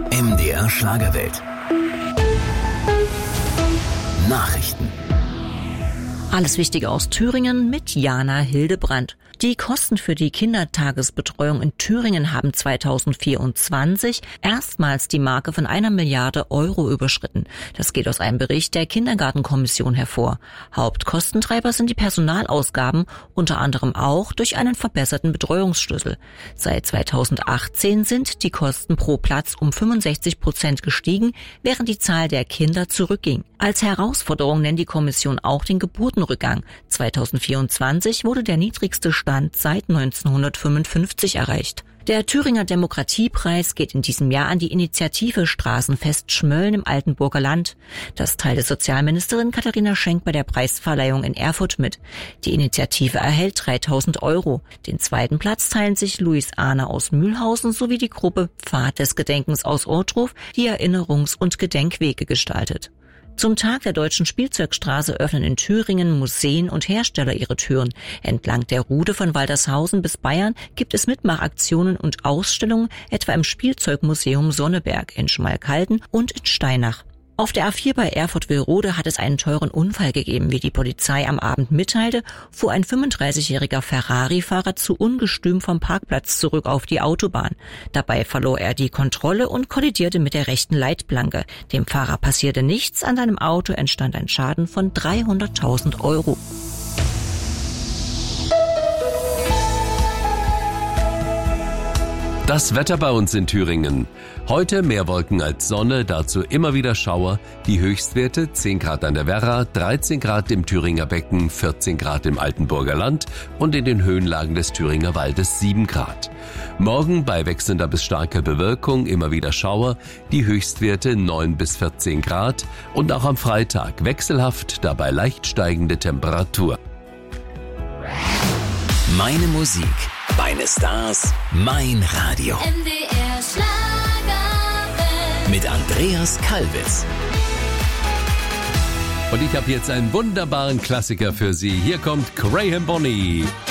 MDR Schlagerwelt. Nachrichten. Alles Wichtige aus Thüringen mit Jana Hildebrandt. Die Kosten für die Kindertagesbetreuung in Thüringen haben 2024 erstmals die Marke von 1 Milliarde Euro überschritten. Das geht aus einem Bericht der Kindergartenkommission hervor. Hauptkostentreiber sind die Personalausgaben, unter anderem auch durch einen verbesserten Betreuungsschlüssel. Seit 2018 sind die Kosten pro Platz um 65% gestiegen, während die Zahl der Kinder zurückging. Als Herausforderung nennt die Kommission auch den Geburtenrückgang. 2024 wurde der niedrigste Stand seit 1955 erreicht. Der Thüringer Demokratiepreis geht in diesem Jahr an die Initiative Straßenfest Schmölln im Altenburger Land. Das teilte Sozialministerin Katharina Schenk bei der Preisverleihung in Erfurt mit. Die Initiative erhält 3.000 Euro. Den zweiten Platz teilen sich Luis Ahner aus Mühlhausen sowie die Gruppe Pfad des Gedenkens aus Ohrdruf, die Erinnerungs- und Gedenkwege gestaltet. Zum Tag der Deutschen Spielzeugstraße öffnen in Thüringen Museen und Hersteller ihre Türen. Entlang der Route von Waltershausen bis Bayern gibt es Mitmachaktionen und Ausstellungen, etwa im Spielzeugmuseum Sonneberg in Schmalkalden und in Steinach. Auf der A4 bei Erfurt-Willrode hat es einen teuren Unfall gegeben. Wie die Polizei am Abend mitteilte, fuhr ein 35-jähriger Ferrari-Fahrer zu ungestüm vom Parkplatz zurück auf die Autobahn. Dabei verlor er die Kontrolle und kollidierte mit der rechten Leitplanke. Dem Fahrer passierte nichts, an seinem Auto entstand ein Schaden von 300.000 Euro. Das Wetter bei uns in Thüringen. Heute mehr Wolken als Sonne, dazu immer wieder Schauer. Die Höchstwerte 10 Grad an der Werra, 13 Grad im Thüringer Becken, 14 Grad im Altenburger Land und in den Höhenlagen des Thüringer Waldes 7 Grad. Morgen bei wechselnder bis starker Bewölkung immer wieder Schauer, die Höchstwerte 9 bis 14 Grad und auch am Freitag wechselhaft, dabei leicht steigende Temperatur. Meine Musik, meine Stars, mein Radio. MDR Schlagerwelt. Mit Andreas Kalbitz. Und ich habe jetzt einen wunderbaren Klassiker für Sie. Hier kommt Graham Bonny.